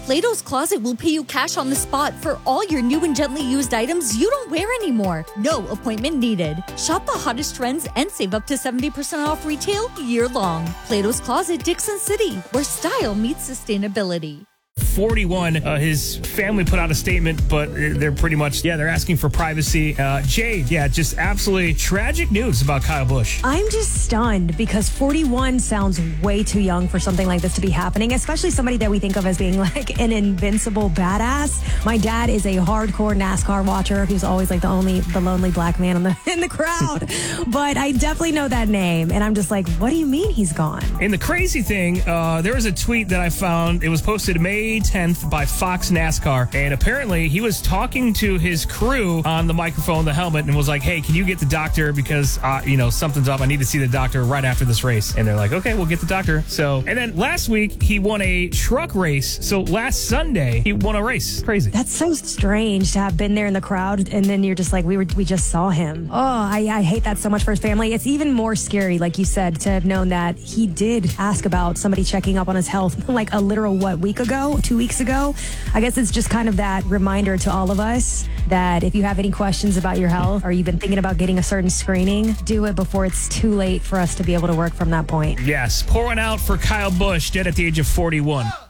Plato's Closet will pay you cash on the spot for all your new and gently used items you don't wear anymore. No appointment needed. Shop the hottest trends and save up to 70% off retail year long. Plato's Closet, Dixon City, where style meets sustainability. 41, his family put out a statement, but they're pretty much, they're asking for privacy. Jade, just absolutely tragic news about Kyle Busch. I'm just stunned because 41 sounds way too young for something like this to be happening, especially somebody that we think of as being like an invincible badass. My dad is a hardcore NASCAR watcher who's always like the lonely black man in the crowd. But I definitely know that name, and I'm just like, what do you mean he's gone? And the crazy thing, there was a tweet that I found. It was posted May 10th by Fox NASCAR, and apparently he was talking to his crew on the microphone, the helmet, and was like, hey, can you get the doctor because something's up, I need to see the doctor right after this race. And they're like, okay, we'll get the doctor. And then last week he won a truck race. So last Sunday he won a race. Crazy. That's so strange to have been there in the crowd, and then you're just like, we just saw him. Oh, I hate that so much for his family. It's even more scary, like you said, to have known that he did ask about somebody checking up on his health like a literal 2 weeks ago. I guess it's just kind of that reminder to all of us that if you have any questions about your health or you've been thinking about getting a certain screening, do it before it's too late for us to be able to work from that point. Yes, pour one out for Kyle Busch, dead at the age of 41.